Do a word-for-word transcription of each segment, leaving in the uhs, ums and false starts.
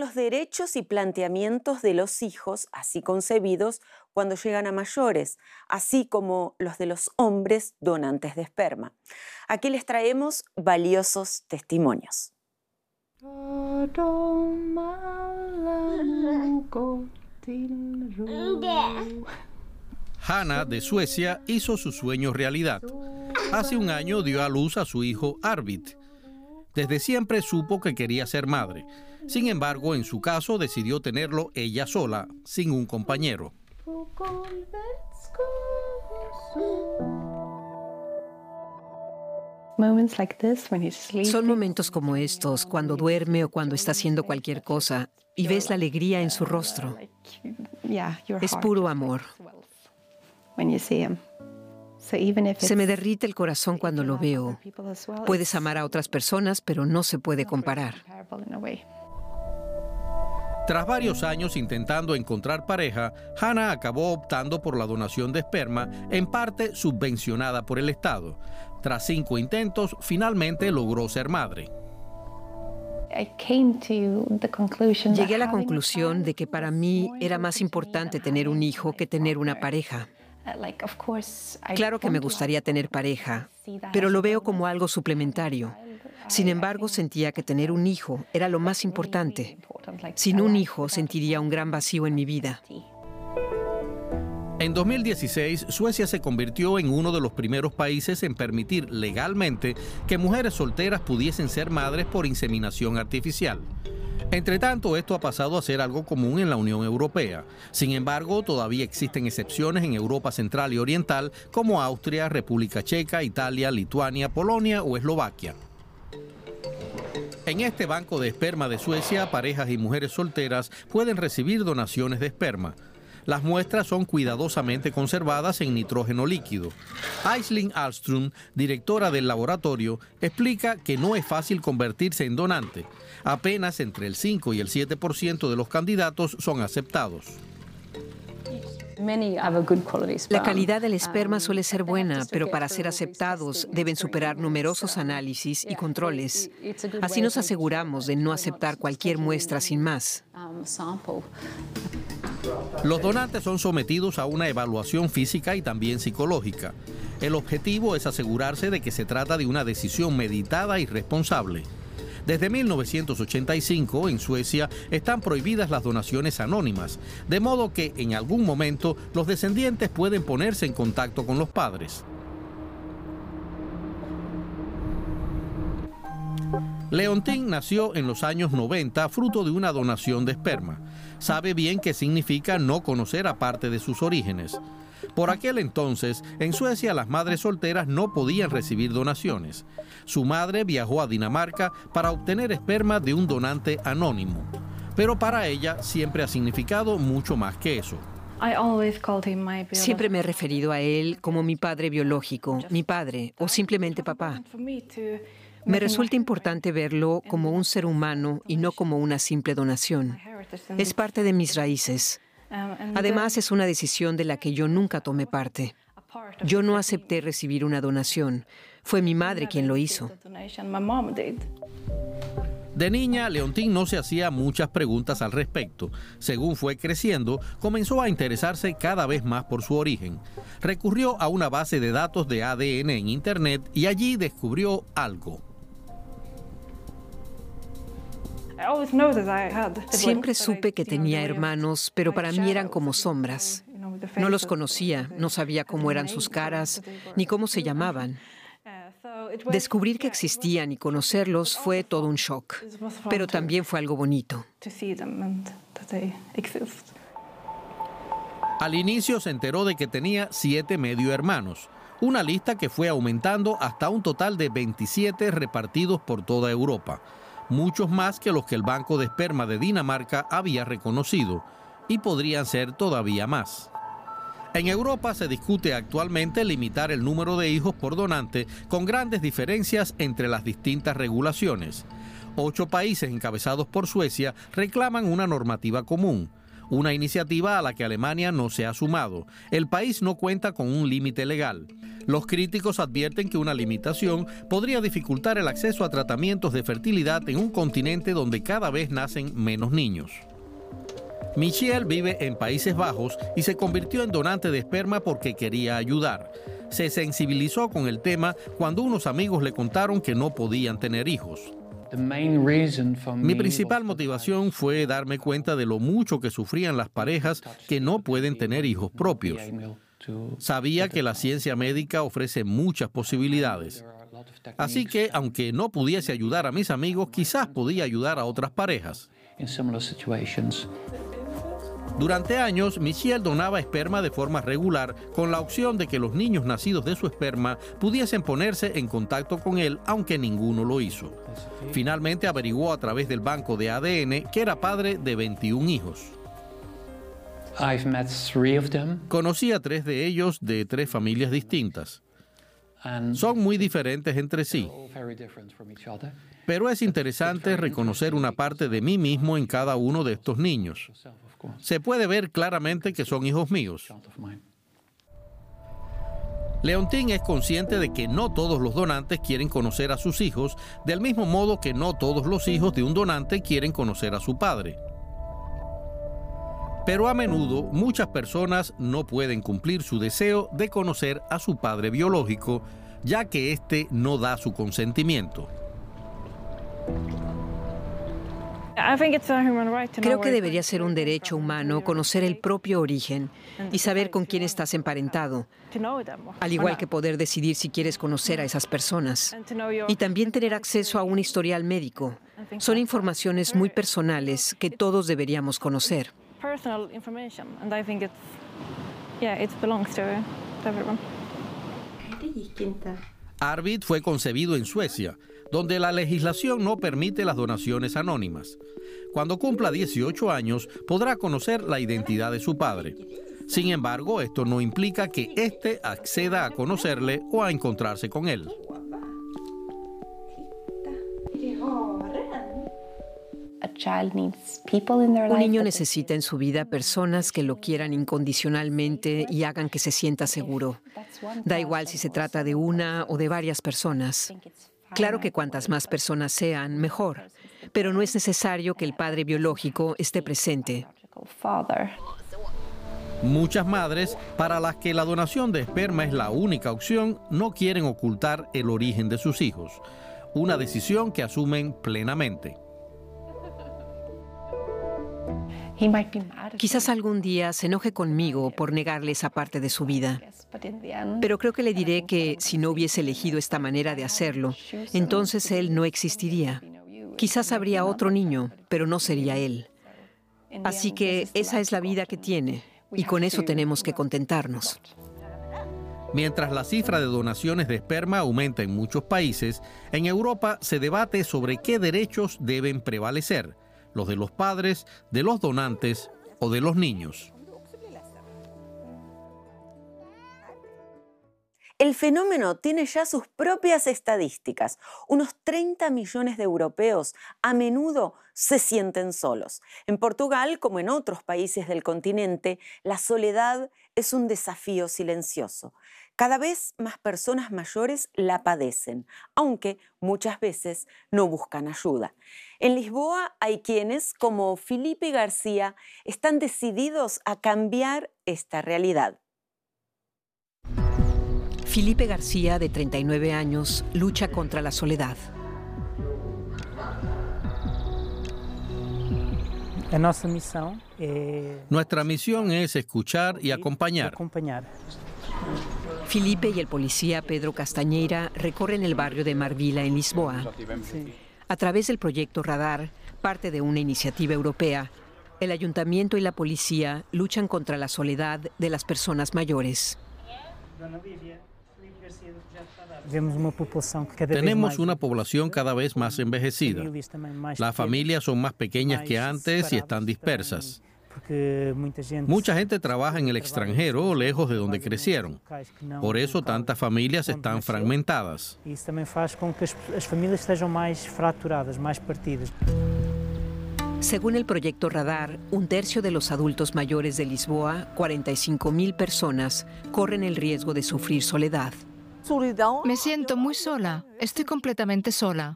los derechos y planteamientos de los hijos así concebidos cuando llegan a mayores, así como los de los hombres donantes de esperma. Aquí les traemos valiosos testimonios. Hanna, de Suecia, hizo su sueño realidad. Hace un año dio a luz a su hijo Arvid. Desde siempre supo que quería ser madre. Sin embargo, en su caso decidió tenerlo ella sola, sin un compañero. Son momentos como estos, cuando duerme o cuando está haciendo cualquier cosa, y ves la alegría en su rostro. Es puro amor. Se me derrite el corazón cuando lo veo. Puedes amar a otras personas, pero no se puede comparar. Tras varios años intentando encontrar pareja, Hanna acabó optando por la donación de esperma, en parte subvencionada por el Estado. Tras cinco intentos, finalmente logró ser madre. Llegué a la conclusión de que para mí era más importante tener un hijo que tener una pareja. Claro que me gustaría tener pareja, pero lo veo como algo suplementario. Sin embargo, sentía que tener un hijo era lo más importante. Sin un hijo, sentiría un gran vacío en mi vida. En dos mil dieciséis, Suecia se convirtió en uno de los primeros países en permitir legalmente que mujeres solteras pudiesen ser madres por inseminación artificial. Entre tanto, esto ha pasado a ser algo común en la Unión Europea. Sin embargo, todavía existen excepciones en Europa Central y Oriental, como Austria, República Checa, Italia, Lituania, Polonia o Eslovaquia. En este banco de esperma de Suecia, parejas y mujeres solteras pueden recibir donaciones de esperma. Las muestras son cuidadosamente conservadas en nitrógeno líquido. Aisling Ahlström, directora del laboratorio, explica que no es fácil convertirse en donante. Apenas entre el cinco y el siete por ciento de los candidatos son aceptados. La calidad del esperma suele ser buena, pero para ser aceptados deben superar numerosos análisis y controles. Así nos aseguramos de no aceptar cualquier muestra sin más. Los donantes son sometidos a una evaluación física y también psicológica. El objetivo es asegurarse de que se trata de una decisión meditada y responsable. Desde mil novecientos ochenta y cinco, en Suecia, están prohibidas las donaciones anónimas, de modo que en algún momento los descendientes pueden ponerse en contacto con los padres. Leontín nació en los años noventa fruto de una donación de esperma. Sabe bien qué significa no conocer a parte de sus orígenes. Por aquel entonces, en Suecia las madres solteras no podían recibir donaciones. Su madre viajó a Dinamarca para obtener esperma de un donante anónimo. Pero para ella siempre ha significado mucho más que eso. Siempre me he referido a él como mi padre biológico, mi padre o simplemente papá. Me resulta importante verlo como un ser humano y no como una simple donación. Es parte de mis raíces. Además, es una decisión de la que yo nunca tomé parte. Yo no acepté recibir una donación. Fue mi madre quien lo hizo. De niña, Leontín no se hacía muchas preguntas al respecto. Según fue creciendo, comenzó a interesarse cada vez más por su origen. Recurrió a una base de datos de A D N en Internet y allí descubrió algo. Siempre supe que tenía hermanos, pero para mí eran como sombras. No los conocía, no sabía cómo eran sus caras, ni cómo se llamaban. Descubrir que existían y conocerlos fue todo un shock, pero también fue algo bonito. Al inicio se enteró de que tenía siete medio hermanos, una lista que fue aumentando hasta un total de veintisiete repartidos por toda Europa. Muchos más que los que el Banco de Esperma de Dinamarca había reconocido, y podrían ser todavía más. En Europa se discute actualmente limitar el número de hijos por donante, con grandes diferencias entre las distintas regulaciones. Ocho países encabezados por Suecia reclaman una normativa común. una iniciativa a la que Alemania no se ha sumado. El país no cuenta con un límite legal. Los críticos advierten que una limitación podría dificultar el acceso a tratamientos de fertilidad en un continente donde cada vez nacen menos niños. Michiel vive en Países Bajos y se convirtió en donante de esperma porque quería ayudar. Se sensibilizó con el tema cuando unos amigos le contaron que no podían tener hijos. Mi principal motivación fue darme cuenta de lo mucho que sufrían las parejas que no pueden tener hijos propios. Sabía que la ciencia médica ofrece muchas posibilidades. Así que, aunque no pudiese ayudar a mis amigos, quizás podía ayudar a otras parejas. Durante años, Michiel donaba esperma de forma regular con la opción de que los niños nacidos de su esperma pudiesen ponerse en contacto con él, aunque ninguno lo hizo. Finalmente averiguó a través del banco de A D N que era padre de veintiún hijos. Conocí a tres de ellos de tres familias distintas. Son muy diferentes entre sí. Pero es interesante reconocer una parte de mí mismo en cada uno de estos niños. Se puede ver claramente que son hijos míos. Leontine es consciente de que no todos los donantes quieren conocer a sus hijos, del mismo modo que no todos los hijos de un donante quieren conocer a su padre. Pero a menudo muchas personas no pueden cumplir su deseo de conocer a su padre biológico, ya que éste no da su consentimiento. Creo que debería ser un derecho humano conocer el propio origen y saber con quién estás emparentado, al igual que poder decidir si quieres conocer a esas personas. Y también tener acceso a un historial médico. Son informaciones muy personales que todos deberíamos conocer. Arvid fue concebido en Suecia, donde la legislación no permite las donaciones anónimas. Cuando cumpla dieciocho años, podrá conocer la identidad de su padre. Sin embargo, esto no implica que éste acceda a conocerle o a encontrarse con él. Un niño necesita en su vida personas que lo quieran incondicionalmente y hagan que se sienta seguro. Da igual si se trata de una o de varias personas. Claro que cuantas más personas sean, mejor, pero no es necesario que el padre biológico esté presente. Muchas madres, para las que la donación de esperma es la única opción, no quieren ocultar el origen de sus hijos, una decisión que asumen plenamente. Quizás algún día se enoje conmigo por negarle esa parte de su vida. Pero creo que le diré que si no hubiese elegido esta manera de hacerlo, entonces él no existiría. Quizás habría otro niño, pero no sería él. Así que esa es la vida que tiene, y con eso tenemos que contentarnos. Mientras la cifra de donaciones de esperma aumenta en muchos países, en Europa se debate sobre qué derechos deben prevalecer: los de los padres, de los donantes o de los niños. El fenómeno tiene ya sus propias estadísticas. Unos treinta millones de europeos a menudo se sienten solos. En Portugal, como en otros países del continente, la soledad es un desafío silencioso. Cada vez más personas mayores la padecen, aunque muchas veces no buscan ayuda. En Lisboa hay quienes, como Filipe García, están decididos a cambiar esta realidad. Filipe García, de treinta y nueve años, lucha contra la soledad. Nuestra misión es escuchar y acompañar. Filipe y el policía Pedro Castañeira recorren el barrio de Marvila en Lisboa. A través del proyecto Radar, parte de una iniciativa europea, el ayuntamiento y la policía luchan contra la soledad de las personas mayores. Tenemos una población cada vez más envejecida. Las familias son más pequeñas que antes y están dispersas. Mucha gente trabaja en el extranjero, lejos de donde crecieron. Por eso tantas familias están fragmentadas. Según el proyecto Radar, un tercio de los adultos mayores de Lisboa, cuarenta y cinco mil personas, corren el riesgo de sufrir soledad. Me siento muy sola. Estoy completamente sola.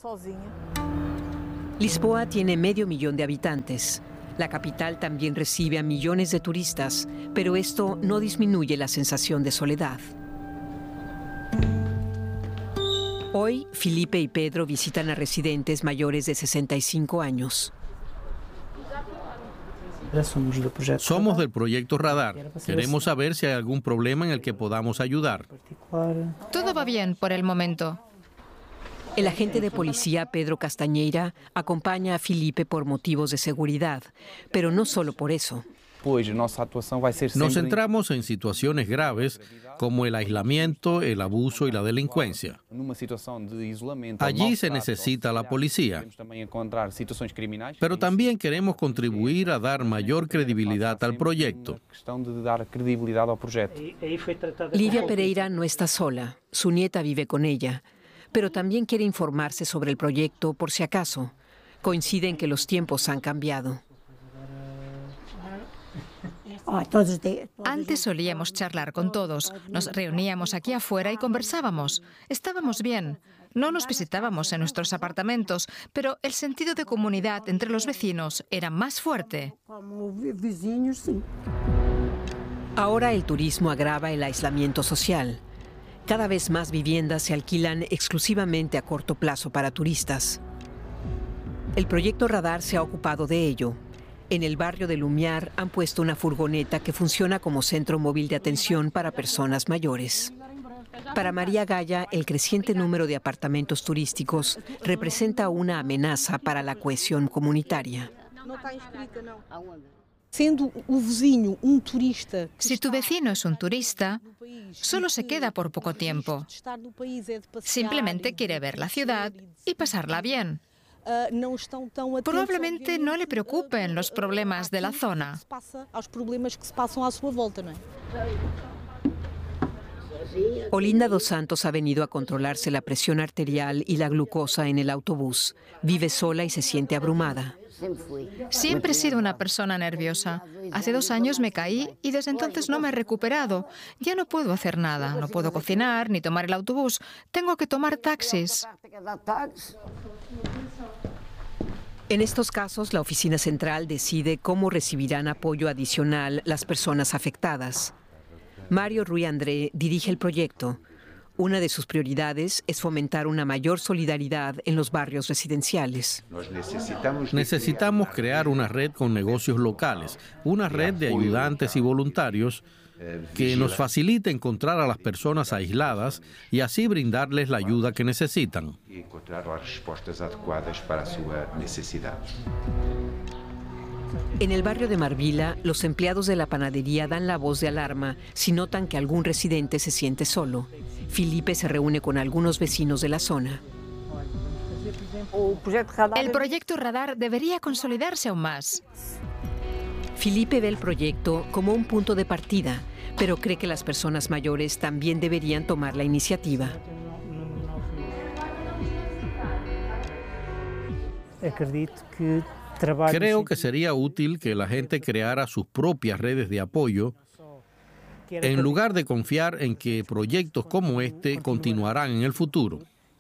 Lisboa tiene medio millón de habitantes. La capital también recibe a millones de turistas, pero esto no disminuye la sensación de soledad. Hoy, Felipe y Pedro visitan a residentes mayores de sesenta y cinco años. Somos del proyecto Radar. Queremos saber si hay algún problema en el que podamos ayudar. Todo va bien por el momento. El agente de policía Pedro Castañeira acompaña a Felipe por motivos de seguridad, pero no solo por eso. Nos centramos en situaciones graves como el aislamiento, el abuso y la delincuencia. Allí se necesita la policía. Pero también queremos contribuir a dar mayor credibilidad al proyecto. Livia Pereira no está sola. Su nieta vive con ella. Pero también quiere informarse sobre el proyecto por si acaso. Coinciden que los tiempos han cambiado. Antes solíamos charlar con todos. Nos reuníamos aquí afuera y conversábamos. Estábamos bien. No nos visitábamos en nuestros apartamentos, pero el sentido de comunidad entre los vecinos era más fuerte. Ahora el turismo agrava el aislamiento social. Cada vez más viviendas se alquilan exclusivamente a corto plazo para turistas. El proyecto Radar se ha ocupado de ello. En el barrio de Lumiar han puesto una furgoneta que funciona como centro móvil de atención para personas mayores. Para María Gaya, el creciente número de apartamentos turísticos representa una amenaza para la cohesión comunitaria. Si tu vecino es un turista, solo se queda por poco tiempo. Simplemente quiere ver la ciudad y pasarla bien. Probablemente no le preocupen los problemas de la zona. Olinda dos Santos ha venido a controlarse la presión arterial y la glucosa en el autobús. Vive sola y se siente abrumada. Siempre he sido una persona nerviosa. Hace dos años me caí y desde entonces no me he recuperado. Ya no puedo hacer nada. No puedo cocinar ni tomar el autobús. Tengo que tomar taxis. En estos casos, la oficina central decide cómo recibirán apoyo adicional las personas afectadas. Mario Rui André dirige el proyecto. Una de sus prioridades es fomentar una mayor solidaridad en los barrios residenciales. Necesitamos crear una red con negocios locales, una red de ayudantes y voluntarios que nos facilite encontrar a las personas aisladas y así brindarles la ayuda que necesitan. En el barrio de Marvila, los empleados de la panadería dan la voz de alarma si notan que algún residente se siente solo. Felipe se reúne con algunos vecinos de la zona. El proyecto Radar debería consolidarse aún más. Felipe ve el proyecto como un punto de partida, pero cree que las personas mayores también deberían tomar la iniciativa. Creo que sería útil que la gente creara sus propias redes de apoyo en lugar de confiar en que proyectos como este continuarán en el futuro.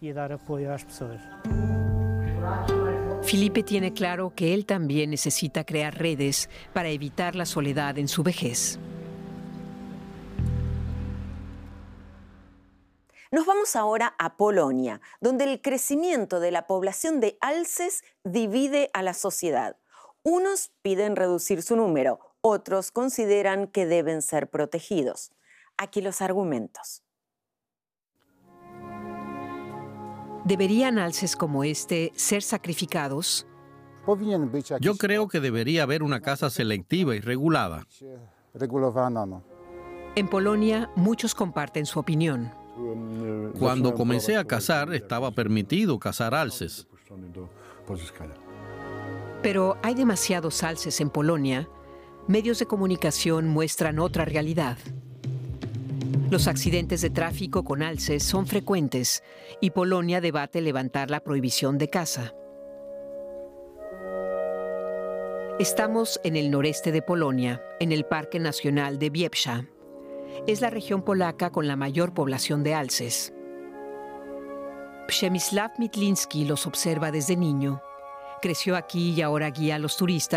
Felipe tiene claro que él también necesita crear redes para evitar la soledad en su vejez. Nos vamos ahora a Polonia, donde el crecimiento de la población de alces divide a la sociedad. Unos piden reducir su número, otros consideran que deben ser protegidos. Aquí los argumentos. ¿Deberían alces como este ser sacrificados? Yo creo que debería haber una caza selectiva y regulada. En Polonia, muchos comparten su opinión. Cuando comencé a cazar, estaba permitido cazar alces. Pero hay demasiados alces en Polonia. Medios de comunicación muestran otra realidad. Los accidentes de tráfico con alces son frecuentes y Polonia debate levantar la prohibición de caza. Estamos en el noreste de Polonia, en el Parque Nacional de Biebsza. Es la región polaca con la mayor población de alces. Przemysław Mitliński los observa desde niño. Creció aquí y ahora guía a los turistas